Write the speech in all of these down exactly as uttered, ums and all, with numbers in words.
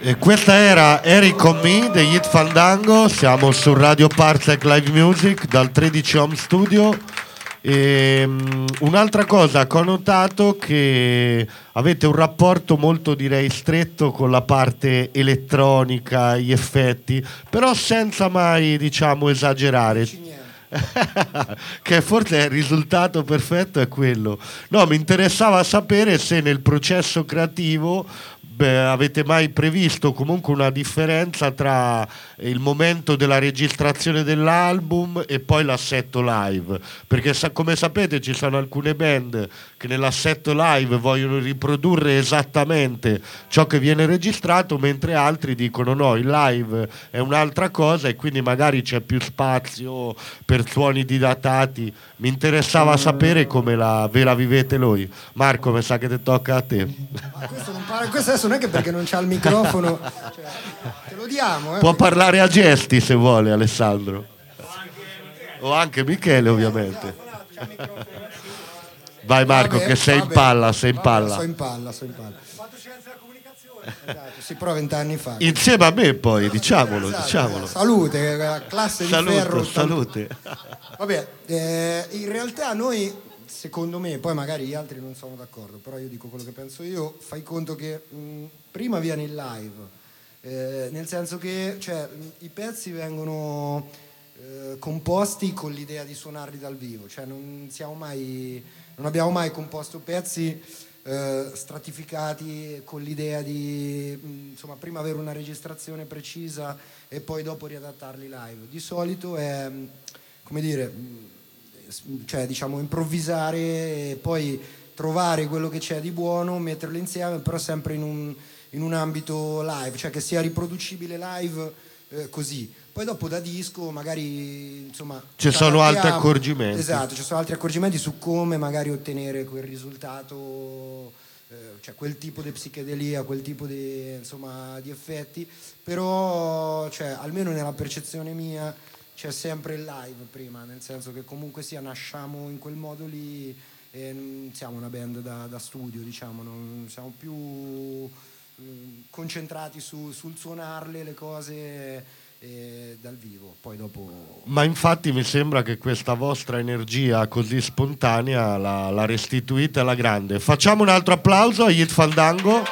E questa era Eric con Me degli Hit Fandango. Siamo su Radio Parsec Live Music dal tredici Home Studio. E, um, un'altra cosa che ho notato che avete un rapporto molto, direi, stretto con la parte elettronica, gli effetti, però senza mai, diciamo, esagerare. Che forse il risultato perfetto è quello. No, mi interessava sapere se nel processo creativo beh, avete mai previsto comunque una differenza tra il momento della registrazione dell'album e poi l'assetto live, perché sa- come sapete ci sono alcune band che nell'assetto live vogliono riprodurre esattamente ciò che viene registrato, mentre altri dicono no, il live è un'altra cosa e quindi magari c'è più spazio per suoni didatati. Mi interessava sapere come la, ve la vivete voi. Marco, mi sa che ti tocca a te. Ma questo, non parla, questo adesso non è che perché non c'ha il microfono, cioè, te lo diamo. Eh, Può perché... parlare a gesti se vuole, Alessandro. O anche Michele, ovviamente. Vai Marco, Vabbè, che sei vabbè, in palla, sei in vabbè, palla. Sto in palla, sto in palla. Ho fatto scienza della comunicazione. Esatto, si prova vent'anni fa. Insieme a me poi, diciamolo, Esatto, diciamolo. Salute, la classe di Salute, ferro. salute. Vabbè, eh, in realtà noi, secondo me, poi magari gli altri non sono d'accordo, però io dico quello che penso io, fai conto che mh, prima viene il live, eh, nel senso che cioè, mh, i pezzi vengono eh, composti con l'idea di suonarli dal vivo, cioè non siamo mai, non abbiamo mai composto pezzi eh, stratificati con l'idea di mh, insomma prima avere una registrazione precisa e poi dopo riadattarli live. Di solito è, mh, come dire, mh, cioè diciamo improvvisare e poi trovare quello che c'è di buono, metterlo insieme, però sempre in un, in un ambito live, cioè che sia riproducibile live eh, così. Poi dopo da disco magari insomma ci sono altri accorgimenti. Esatto, ci sono altri accorgimenti su come magari ottenere quel risultato, eh, cioè quel tipo di psichedelia, quel tipo di, insomma, di effetti, però cioè, almeno nella percezione mia c'è sempre il live prima, nel senso che comunque sia nasciamo in quel modo lì e non siamo una band da, da studio, diciamo, non siamo più mh, concentrati su, sul suonarle le cose eh, dal vivo, poi dopo... Ma infatti mi sembra che questa vostra energia così spontanea la, la restituite alla grande. Facciamo un altro applauso agli Hit Fandango.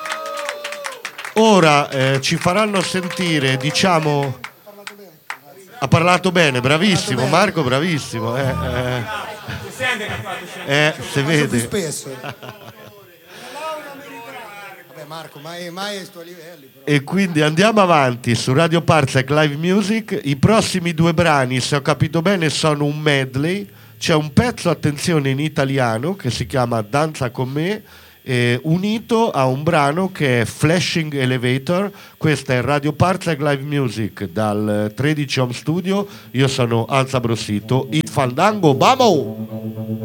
Ora eh, ci faranno sentire, diciamo... Ha parlato bene, bravissimo, Marco, bravissimo. Eh, eh. Eh, si vede. Più spesso. Vabbè Marco, mai, mai ai tuoi livelli. Però. E quindi andiamo avanti su Radio Parsec Live Music. I prossimi due brani, se ho capito bene, sono un medley. C'è un pezzo, attenzione, in italiano che si chiama Danza con me, eh, unito a un brano che è Flashing Elevator. Questa è Radio Parsec Live Music dal tredici Home Studio. Io sono Alza Brossito. Hit Fandango, vamo!